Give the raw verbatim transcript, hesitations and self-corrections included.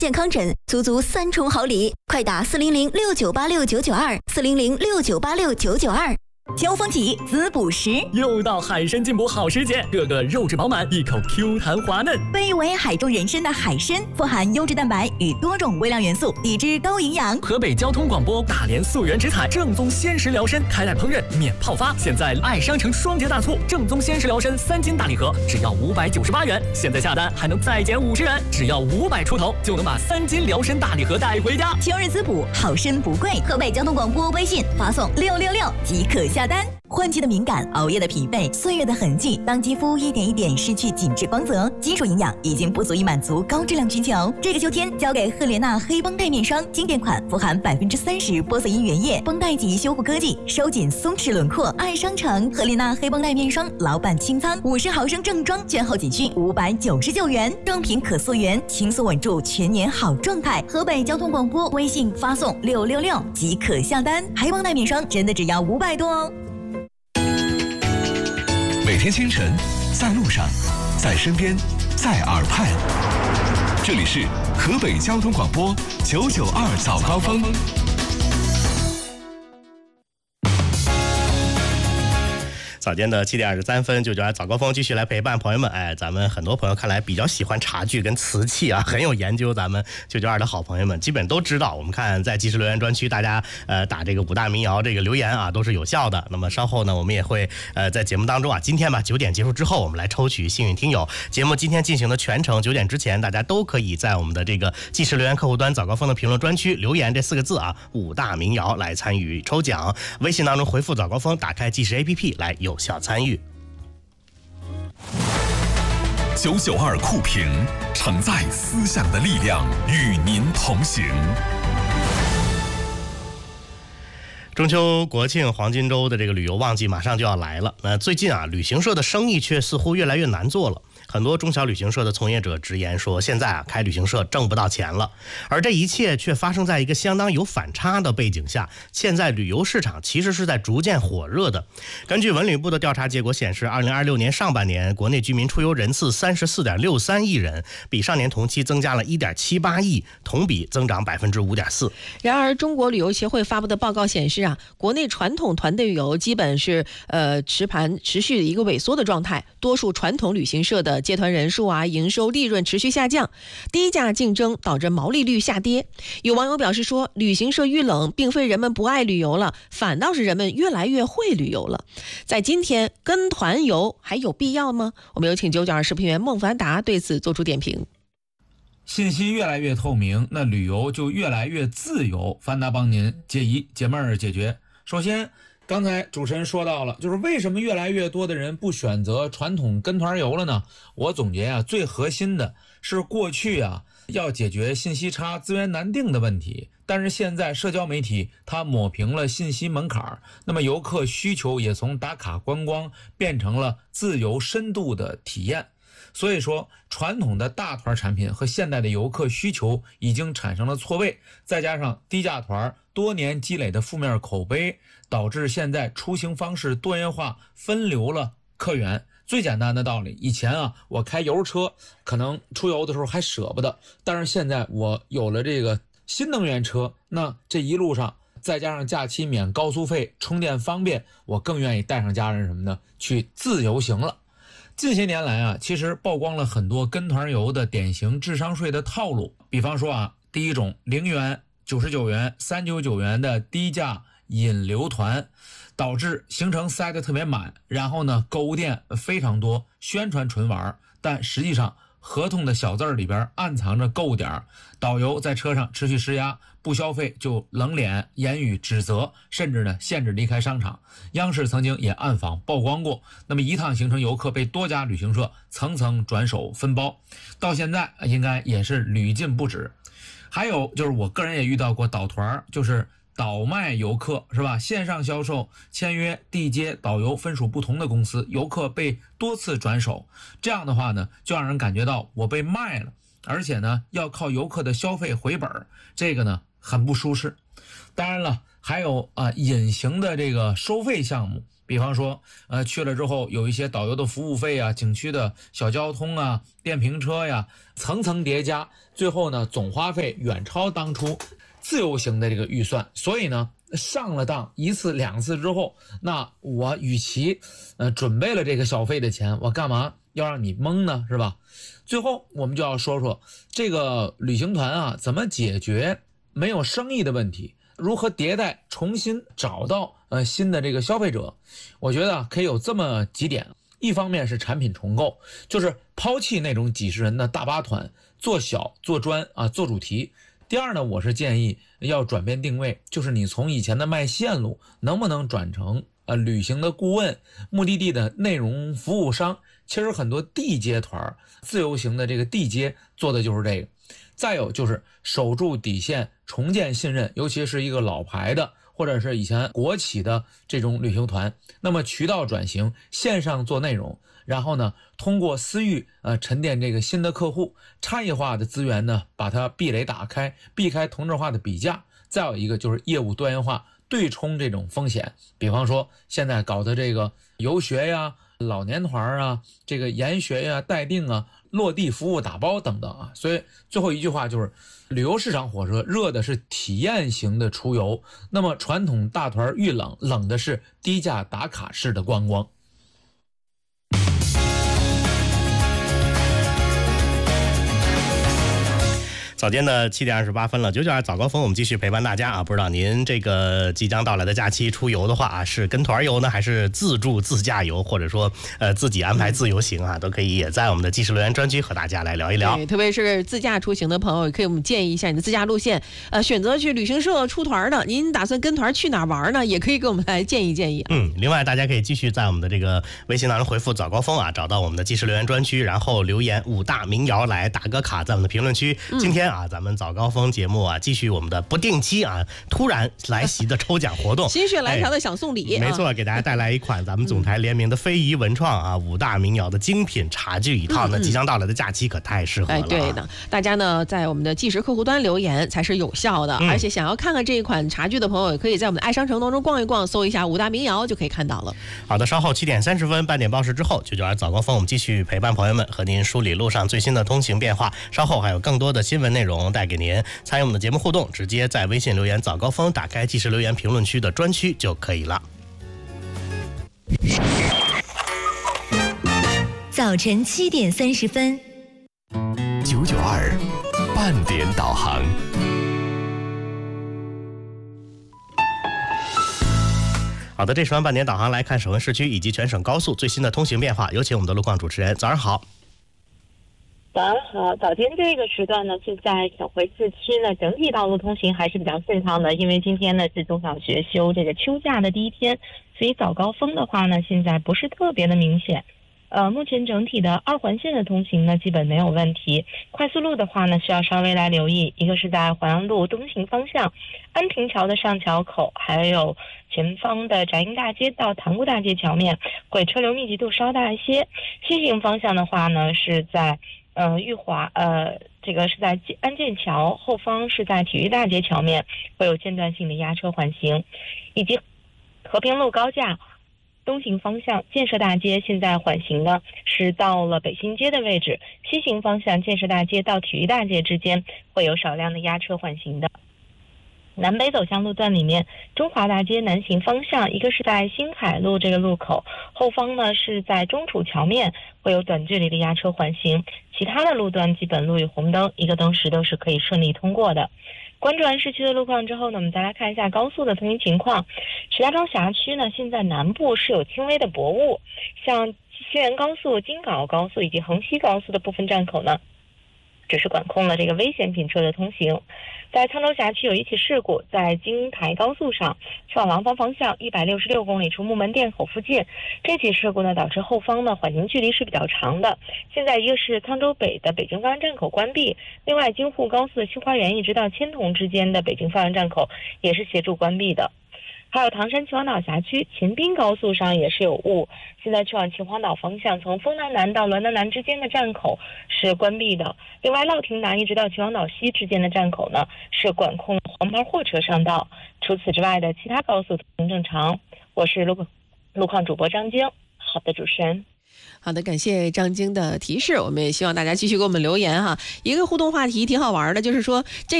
健康枕足足三重好礼，快打四零零六九八六九九二四零零六九八六九九二。秋风起，滋补时， 又到海参进补好时节，个个肉质饱满，一口 Q 弹滑嫩。 被誉为海中人参的海参，富含优质蛋白与多种微量元素，抵制高营养。 河北交通广播大连溯源直采正宗鲜食辽参，开袋烹饪免泡发。现在爱商城双节大促，正宗鲜食辽参三斤大礼盒只要五百九十八元，现在下单还能再减五十元，只要五百出头就能把三斤辽参大礼盒带回家。 秋日滋补，好参不贵。河北交通广播微信发送六六六即可下单。换季的敏感，熬夜的疲惫，岁月的痕迹，当肌肤一点一点失去紧致光泽，基础营养已经不足以满足高质量需求。这个秋天，交给赫莲娜黑绷带面霜，经典款，富含百分之三十玻色因原液，绷带级修护科技，收紧松弛轮廓。爱商城赫莲娜黑绷带面霜，老板清仓，五十毫升正装，券后仅需五百九十九元，正品可溯源，轻松稳住全年好状态。河北交通广播微信发送六六六即可下单，黑绷带面霜真的只要五百多哦。 每天清晨，在路上，在身边，在耳畔，这里是河北交通广播九九二早高峰。 早间的七点二十三分，九九二早高峰继续来陪伴朋友们。哎，咱们很多朋友看来比较喜欢茶具跟瓷器啊，很有研究。咱们九九二的好朋友们基本都知道。我们看在即时留言专区，大家呃打这个五大民谣这个留言啊，都是有效的。那么稍后呢，我们也会呃在节目当中啊，今天吧九点结束之后，我们来抽取幸运听友。节目今天进行的全程，九点之前，大家都可以在我们的这个即时留言客户端早高峰的评论专区留言这四个字啊，五大民谣来参与抽奖。微信当中回复早高峰，打开即时 A P P 来有效参与。 九九二酷评，承载思想的力量，与您同行。 中秋国庆黄金周的这个旅游旺季马上就要来了，那最近啊，旅行社的生意却似乎越来越难做了。很多中小旅行社的从业者直言说，现在啊开旅行社挣不到钱了，而这一切却发生在一个相当有反差的背景下。现在旅游市场其实是在逐渐火热的。根据文旅部的调查结果显示，二零二六年上半年国内居民出游人次三十四点六三亿人，比上年同期增加了一点七八亿，同比增长百分之五点四。 然而，中国旅游协会发布的报告显示啊，国内传统团队旅游基本是呃持盘持续一个萎缩的状态，多数传统旅行社的接团人数啊、营收利润持续下降，低价竞争导致毛利率下跌。有网友表示说，旅行社遇冷并非人们不爱旅游了，反倒是人们越来越会旅游了。在今天，跟团游还有必要吗？我们有请九九二视频员孟凡达对此做出点评。 信息越来越透明，那旅游就越来越自由。凡达帮您解疑解闷儿解决。首先，刚才主持人说到了，就是为什么越来越多的人不选择传统跟团游了呢？我总结啊，最核心的是过去啊要解决信息差、资源难定的问题，但是现在社交媒体它抹平了信息门槛，那么游客需求也从打卡观光变成了自由深度的体验。所以说，传统的大团产品和现代的游客需求已经产生了错位，再加上低价团多年积累的负面口碑，导致现在出行方式多元化，分流了客源。最简单的道理，以前啊，我开油车，可能出游的时候还舍不得，但是现在我有了这个新能源车，那这一路上再加上假期免高速费，充电方便，我更愿意带上家人什么的去自由行了。近些年来啊，其实曝光了很多跟团游的典型智商税的套路。比方说啊，第一种零元、九十九元、三九九元的低价引流团，导致行程塞得特别满，然后呢，购物店非常多，宣传纯玩，但实际上合同的小字里边暗藏着购物点，导游在车上持续施压，不消费就冷脸言语指责，甚至呢限制离开商场。央视曾经也暗访曝光过，那么一趟行程游客被多家旅行社层层转手分包，到现在应该也是屡禁不止。还有就是我个人也遇到过导团，就是倒卖游客，是吧？线上销售签约地接导游分属不同的公司，游客被多次转手，这样的话呢，就让人感觉到我被卖了，而且呢要靠游客的消费回本，这个呢很不舒适。 当然了，还有啊隐形的这个收费项目，比方说呃去了之后有一些导游的服务费啊，景区的小交通啊，电瓶车呀，层层叠加，最后呢总花费远超当初自由行的这个预算。所以呢上了当一次两次之后，那我与其呃准备了这个小费的钱，我干嘛要让你蒙呢，是吧？最后我们就要说说这个旅行团啊怎么解决没有生意的问题，如何迭代重新找到呃新的这个消费者。我觉得啊可以有这么几点。一方面是产品重构，就是抛弃那种几十人的大巴团，做小做专啊做主题。第二呢，我是建议要转变定位，就是你从以前的卖线路能不能转成呃旅行的顾问、目的地的内容服务商。其实很多地接团自由行的这个地接做的就是这个。再有就是守住底线，重建信任，尤其是一个老牌的或者是以前国企的这种旅行团，那么渠道转型，线上做内容，然后呢通过私域呃沉淀这个新的客户，差异化的资源呢把它壁垒打开，避开同质化的比价。再有一个就是业务多元化，对冲这种风险，比方说现在搞的这个游学呀、老年团啊、这个研学呀、待定啊、落地服务打包等等啊。所以最后一句话就是，旅游市场火车热的是体验型的出游，那么传统大团遇冷，冷的是低价打卡式的观光。 早间的七点二十八分了，九九二早高峰，我们继续陪伴大家啊！不知道您这个即将到来的假期出游的话啊，是跟团游呢，还是自助自驾游，或者说呃自己安排自由行啊，都可以也在我们的即时留言专区和大家来聊一聊。 对，特别是自驾出行的朋友，也可以我们建议一下你的自驾路线。呃，选择去旅行社出团的，您打算跟团去哪玩呢？也可以给我们来建议建议啊。 嗯，另外大家可以继续在我们的这个微信当中回复早高峰啊，找到我们的即时留言专区，然后留言五大民谣来打个卡，在我们的评论区。 嗯、 今天啊，咱们早高峰节目啊，继续我们的不定期啊突然来袭的抽奖活动， 心血来潮的想送礼、 哎，没错，给大家带来一款咱们总台联名的非遗文创啊、嗯、五大民谣的精品茶具一套呢、嗯嗯，即将到来的假期可太适合了、啊。 哎，对的，大家呢在我们的即时客户端留言才是有效的、嗯，而且想要看看这一款茶具的朋友，也可以在我们的爱商城当中逛一逛，搜一下五大民谣就可以看到了。 好的，稍后七点三十分半点报时之后，九九二早高峰我们继续陪伴朋友们，和您梳理路上最新的通行变化。稍后还有更多的新闻内容带给您。参与我们的节目互动，直接在微信留言早高峰，打开即时留言评论区的专区就可以了。 早晨七点三十分， 九九二半点导航。 好的，这时段半点导航来看首温市区以及全省高速最新的通行变化，有请我们的路况主持人，早上好。 早上好，早间这个时段呢是在小回市区呢，整体道路通行还是比较顺畅的，因为今天呢是中小学休这个秋假的第一天，所以早高峰的话呢现在不是特别的明显。呃，目前整体的二环线的通行呢基本没有问题，快速路的话呢需要稍微来留意，一个是在淮阳路东行方向安平桥的上桥口，还有前方的翟英大街到塘沽大街桥面会车流密集度稍大一些。西行方向的话呢是在呃，裕华呃，这个是在安建桥后方，是在体育大街桥面会有间断性的压车缓行，以及和平路高架东行方向建设大街现在缓行呢是到了北新街的位置，西行方向建设大街到体育大街之间会有少量的压车缓行的。南北走向路段里面，中华大街南行方向，一个是在新海路这个路口后方呢是在中楚桥面会有短距离的压车缓行，其他的路段基本路与红灯，一个灯时都是可以顺利通过的。关注完市区的路况之后呢，我们再来看一下高速的通行情况。石家庄辖区呢，现在南部是有轻微的薄雾，像西源高速、京港澳高速以及衡西高速的部分站口呢，只是管控了这个危险品车的通行。在沧州辖区有一起事故，在京台高速上去往廊坊方向一百六十六公里处木门店口附近，这起事故呢导致后方呢缓行距离是比较长的。现在一个是沧州北的北京方向站口关闭，另外京沪高速的新花园一直到千桐之间的北京方向站口也是协助关闭的。 还有唐山秦皇岛辖区秦滨高速上也是有雾，现在去往秦皇岛方向，从丰南南到滦南南之间的站口是关闭的。另外，乐亭南一直到秦皇岛西之间的站口呢是管控黄牌货车上道。除此之外的其他高速通行正常。我是路路况主播张晶。好的，主持人。 好的，感谢张晶的提示，我们也希望大家继续给我们留言哈。一个互动话题挺好玩的，就是说这